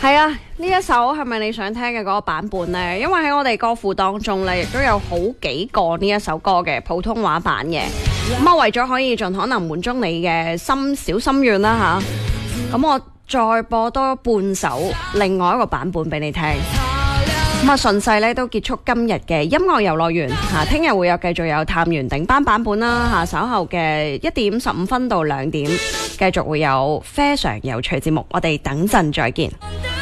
係啊，呢一首係咪你想聽嘅嗰個版本呢？因為喺我哋歌庫當中呢，亦都有好幾個呢一首歌嘅普通話版嘅。咁啊，為咗可以盡可能滿足你嘅小心願啦吓，咁我再播多半首另外一個版本俾你聽。咁啊，順勢咧都結束今日嘅音樂遊樂園吓，聽日會繼續有探完頂班版本啦吓，稍後嘅1:15到2點繼續會有非常有趣節目，我哋等陣再見。